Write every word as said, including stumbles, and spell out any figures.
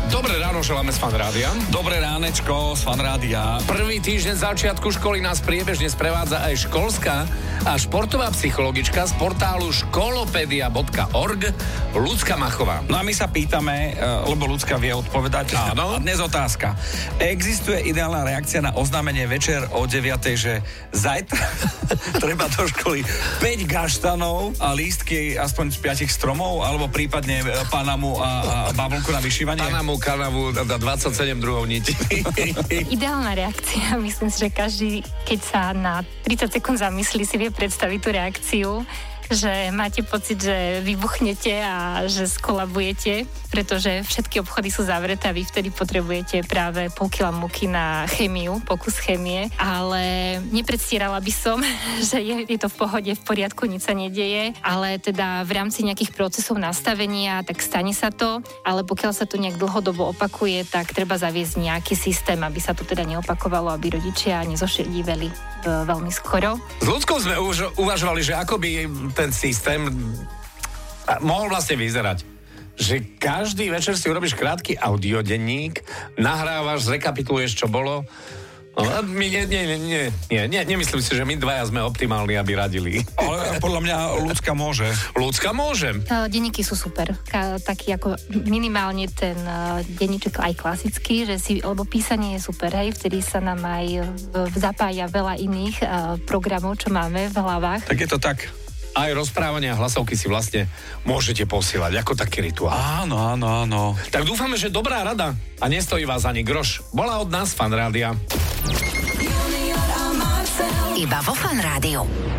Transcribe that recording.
Dobré ráno, želáme z Fanrádia. Dobré ránečko z Fanrádia. Prvý týždeň začiatku školy nás priebežne sprevádza aj školská a športová psychologička z portálu školopedia bodka org Ľudská Machová. No a my sa pýtame, lebo Ľudská vie odpovedať. Áno. A dnes otázka. Existuje ideálna reakcia na oznámenie večer o deviatej, že zajtra treba do školy päť gaštanov a lístky aspoň z piatich stromov, alebo prípadne panamu a, a bavlnku na vyšívanie? Panamu, kanavu, dvadsaťsedem druhov niti. Ideálna reakcia, myslím si, že každý, keď sa na tridsať sekúnd zamyslí, si vie predstaviť tú reakciu, že máte pocit, že vybuchnete a že skolabujete, pretože všetky obchody sú zavreté a vy vtedy potrebujete práve pol kila múky na chémiu, pokus chémie, ale nepredstierala by som, že je, je to v pohode, v poriadku, nič sa nedieje, ale teda v rámci nejakých procesov nastavenia, tak stane sa to, ale pokiaľ sa to nejak dlhodobo opakuje, tak treba zaviesť nejaký systém, aby sa to teda neopakovalo, aby rodičia nezošedívali veľmi skoro. S Ľudskou sme už uvažovali, že ako by ten systém mohol vlastne vyzerať. Že každý večer si urobíš krátky audiodenník, nahrávaš, zrekapituluješ, čo bolo. No, my nie, nie, nie, nie, nie, nie, nemyslím si, že my dvaja sme optimálni, aby radili. Ale podľa mňa Ľudská môže. Ľudská môže. Denníky sú super. Ka, taký ako minimálne ten uh, denníček aj klasický, že si, lebo písanie je super, hej, vtedy sa nám aj v, zapája veľa iných uh, programov, čo máme v hlavách. Tak je to tak. Aj rozprávania a hlasovky si vlastne môžete posielať ako taký rituál. Áno, áno, áno. Tak dúfame, že dobrá rada a nestojí vás ani groš. Bola od nás Fanrádia. Iba vo Fanrádiu.